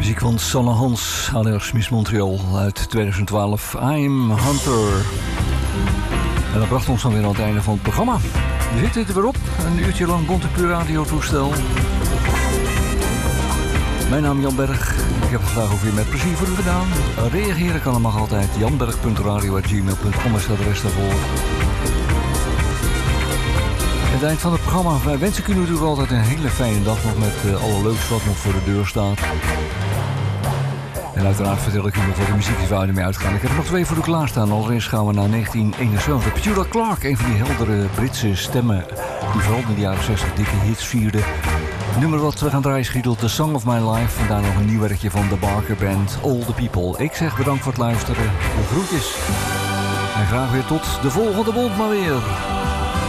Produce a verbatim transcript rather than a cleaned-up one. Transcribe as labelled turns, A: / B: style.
A: Muziek van Sanne Hans, alias Miss Montreal uit twintig twaalf. I'm Hunter. En dat bracht ons dan weer aan het einde van het programma. We zitten er weer op. Een uurtje lang Bonte Puur radiotoestel. Mijn naam is Jan Berg. Ik heb het vandaag ook weer met plezier voor u gedaan. Reageren kan er mag altijd. janberg punt radio at gmail punt com is de adres daarvoor. Het eind van het programma. Wij wensen u natuurlijk altijd een hele fijne dag nog met uh, alle leuks wat nog voor de deur staat. En uiteraard vertel ik u nog wat de muziek is waar we mee uitgaan. Ik heb er nog twee voor u klaarstaan. Allereerst gaan we naar negentien eenenzeventig. Petula Clark, een van die heldere Britse stemmen die vooral in de jaren zestig dikke hits vierde. Het nummer wat we gaan draaien schietelt The Song of My Life. En daar nog een nieuw werkje van de Barker Band, All the People. Ik zeg bedankt voor het luisteren. De groetjes. En graag weer tot de volgende bond maar weer.